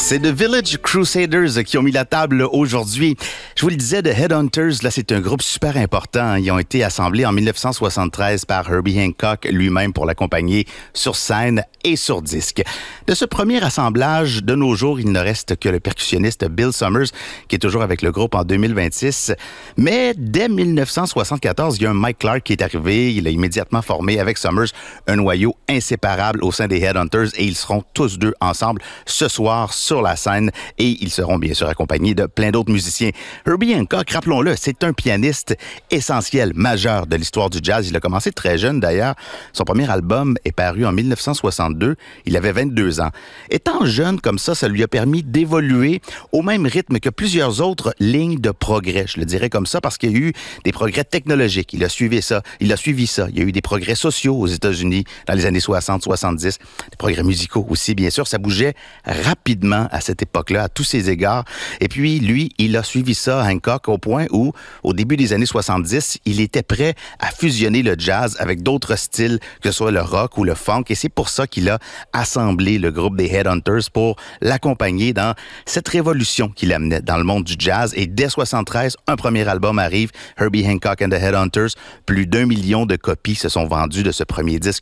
C'est The Village Crusaders qui ont mis la table aujourd'hui. Je vous le disais, The Headhunters, là, c'est un groupe super important. Ils ont été assemblés en 1973 par Herbie Hancock lui-même pour l'accompagner sur scène et sur disque. De ce premier assemblage, de nos jours, il ne reste que le percussionniste Bill Summers, qui est toujours avec le groupe en 2026. Mais dès 1974, il y a un Mike Clark qui est arrivé. Il a immédiatement formé avec Summers un noyau inséparable au sein des Headhunters et ils seront tous deux ensemble ce soir sur la scène et ils seront bien sûr accompagnés de plein d'autres musiciens. Herbie Hancock, rappelons-le, c'est un pianiste essentiel, majeur de l'histoire du jazz. Il a commencé très jeune d'ailleurs. Son premier album est paru en 1962. Il avait 22 ans. Étant jeune comme ça lui a permis d'évoluer au même rythme que plusieurs autres lignes de progrès. Je le dirais comme ça parce qu'il y a eu des progrès technologiques. Il a suivi ça. Il y a eu des progrès sociaux aux États-Unis dans les années 60-70. Des progrès musicaux aussi, bien sûr. Ça bougeait rapidement à cette époque-là, à tous ses égards. Et puis, lui, il a suivi ça, Hancock, au point où, au début des années 70, il était prêt à fusionner le jazz avec d'autres styles, que ce soit le rock ou le funk. Et c'est pour ça qu'il a assemblé le groupe des Headhunters pour l'accompagner dans cette révolution qu'il amenait dans le monde du jazz. Et dès 73, un premier album arrive, Herbie Hancock and the Headhunters. Plus d'1 million de copies se sont vendues de ce premier disque